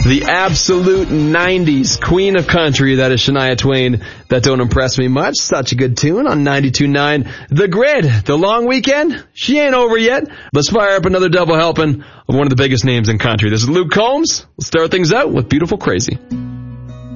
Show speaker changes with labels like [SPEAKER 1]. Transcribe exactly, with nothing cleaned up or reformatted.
[SPEAKER 1] The absolute nineties queen of country, that is Shania Twain. That don't impress me much. Such a good tune on ninety-two point nine. The Grid, the long weekend, she ain't over yet. Let's fire up another double helping of one of the biggest names in country. This is Luke Combs. We'll start things out with Beautiful Crazy.